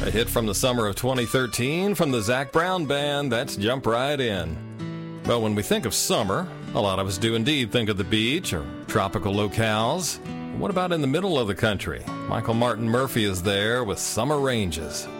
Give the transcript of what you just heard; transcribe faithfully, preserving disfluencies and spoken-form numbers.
A hit from the summer of twenty thirteen from the Zac Brown Band. That's Jump Right In. Well, when we think of summer, a lot of us do indeed think of the beach or tropical locales. What about in the middle of the country? Michael Martin Murphey is there with Summer Ranges.